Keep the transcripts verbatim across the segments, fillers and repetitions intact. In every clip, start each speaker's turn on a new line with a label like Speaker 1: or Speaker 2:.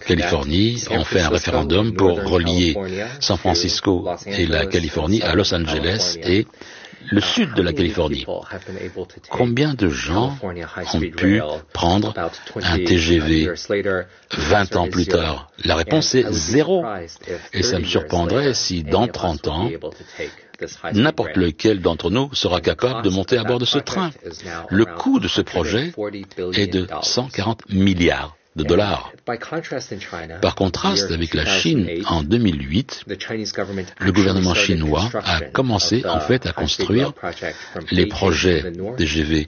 Speaker 1: Californie ont fait un référendum pour relier San Francisco et la Californie à Los Angeles et le sud de la Californie. Combien de gens ont pu prendre un T G V vingt ans plus tard? La réponse est zéro. Et ça me surprendrait si dans trente ans, n'importe lequel d'entre nous sera capable de monter à bord de ce train. Le coût de ce projet est de cent quarante milliards de dollars. Par contraste avec la Chine, en deux mille huit, le gouvernement chinois a commencé en fait à construire les projets T G V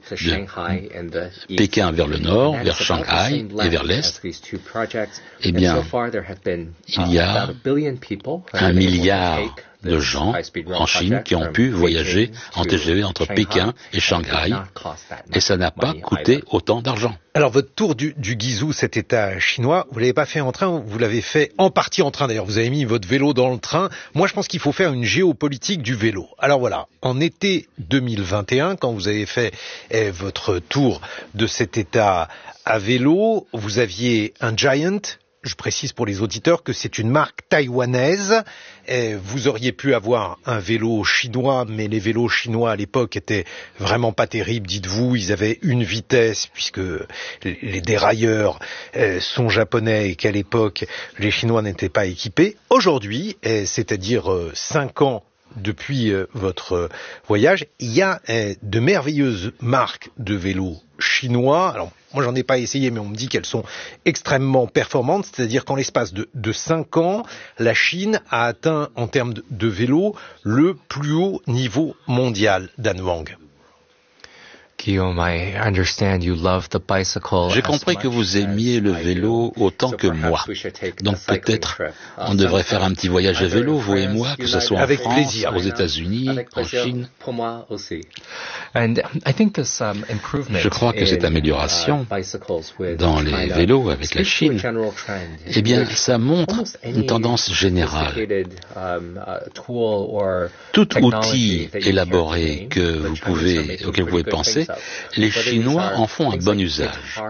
Speaker 1: de Pékin vers le nord, vers Shanghai et vers l'est. Eh bien, il y a un milliard de gens en Chine qui ont pu voyager en T G V entre Pékin et Shanghai, et ça n'a pas coûté autant d'argent.
Speaker 2: Alors votre tour du, du Guizhou, cet État chinois, vous l'avez pas fait en train, vous l'avez fait en partie en train. D'ailleurs, vous avez mis votre vélo dans le train. Moi, je pense qu'il faut faire une géopolitique du vélo. Alors voilà, en été deux mille vingt et un, quand vous avez fait eh, votre tour de cet État à vélo, vous aviez un Giant. Je précise pour les auditeurs que c'est une marque taïwanaise. Et vous auriez pu avoir un vélo chinois, mais les vélos chinois à l'époque étaient vraiment pas terribles, dites-vous. Ils avaient une vitesse, puisque les dérailleurs sont japonais et qu'à l'époque, les Chinois n'étaient pas équipés. Aujourd'hui, c'est-à-dire cinq ans depuis votre voyage, il y a de merveilleuses marques de vélos chinois. Alors, moi, j'en ai pas essayé, mais on me dit qu'elles sont extrêmement performantes. C'est-à-dire qu'en l'espace de, de cinq ans, la Chine a atteint, en termes de, de vélo, le plus haut niveau mondial. Dan Wang.
Speaker 3: Guillaume, I understand you love the bicycle.
Speaker 1: J'ai compris que vous aimiez le vélo autant que moi. Donc peut-être on devrait faire un petit voyage à vélo, vous et moi, que ce soit en
Speaker 2: Avec
Speaker 1: France,
Speaker 2: plaisir.
Speaker 1: aux États-Unis, en Chine.
Speaker 3: And I think this, um, improvement
Speaker 1: Je crois que cette amélioration dans les vélos avec la Chine, eh bien, ça montre une tendance générale. Tout outil élaboré que vous pouvez, auquel vous pouvez penser, les Chinois en font un bon usage.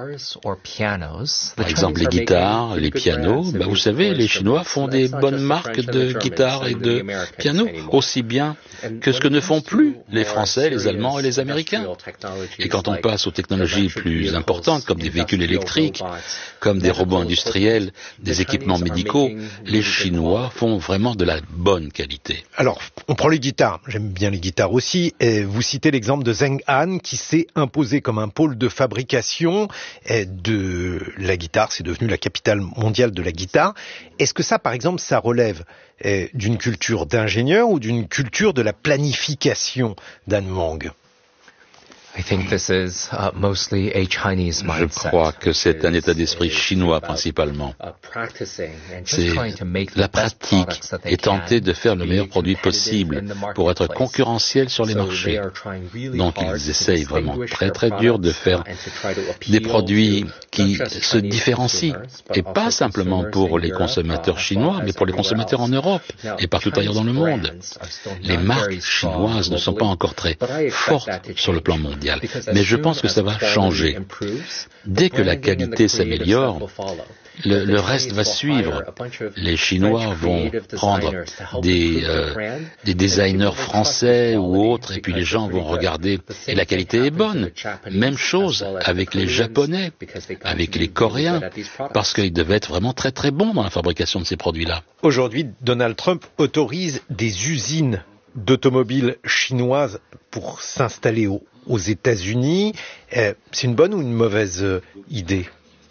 Speaker 1: Par exemple, les guitares, les pianos, bah vous savez, les Chinois font des bonnes marques de guitares et de pianos, aussi bien que ce que ne font plus les Français, les Allemands et les Américains. Et quand on passe aux technologies plus importantes, comme des véhicules électriques, comme des robots industriels, des équipements médicaux, les Chinois font vraiment de la bonne qualité.
Speaker 2: Alors, on prend les guitares. J'aime bien les guitares aussi. Et vous citez l'exemple de Zheng'an qui s'est imposé comme un pôle de fabrication de la guitare. C'est devenu la capitale mondiale de la guitare. Est-ce que ça, par exemple, ça relève d'une culture d'ingénieur ou d'une culture de la planification, Dan Wang?
Speaker 3: I think this is, uh, mostly a Chinese mindset.
Speaker 1: Je crois que c'est un état d'esprit chinois principalement. C'est la pratique et tenter de faire le meilleur produit possible pour être concurrentiel sur les marchés. Donc ils essayent vraiment très très dur de faire des produits qui se différencient. Et pas simplement pour les consommateurs chinois, mais pour les consommateurs en Europe et partout ailleurs dans le monde. Les marques chinoises ne sont pas encore très fortes sur le plan mondial. Mais je pense que ça va changer. Dès que la qualité s'améliore, le, le reste va suivre. Les Chinois vont prendre des, euh, des designers français ou autres, et puis les gens vont regarder, et la qualité est bonne. Même chose avec les Japonais, avec les Coréens, parce qu'ils devaient être vraiment très très bons dans la fabrication de ces produits-là.
Speaker 2: Aujourd'hui, Donald Trump autorise des usines d'automobiles chinoises pour s'installer au aux États-Unis. Euh, c'est une bonne ou une mauvaise euh, idée?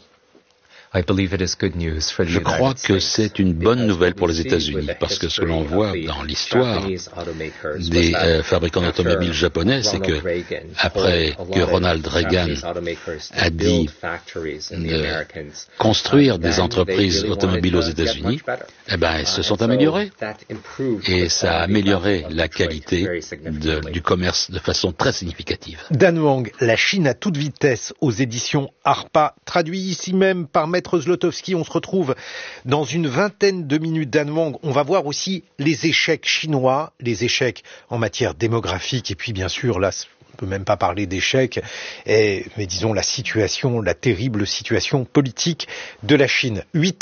Speaker 1: Je crois que c'est une bonne nouvelle pour les États-Unis, parce que ce que l'on voit dans l'histoire des euh, fabricants d'automobiles japonais, c'est que après que Ronald Reagan a dit de construire des entreprises automobiles aux États-Unis, eh ben, elles se sont améliorées. Et ça a amélioré la qualité de, du commerce de façon très significative.
Speaker 2: Dan Wang, La Chine à toute vitesse, aux éditions ARPA, traduit ici même par Maître Zlotowski. On se retrouve dans une vingtaine de minutes. Dan Wang, on va voir aussi les échecs chinois, les échecs en matière démographique, et puis bien sûr, là, on ne peut même pas parler d'échecs, mais disons la situation, la terrible situation politique de la Chine. Huit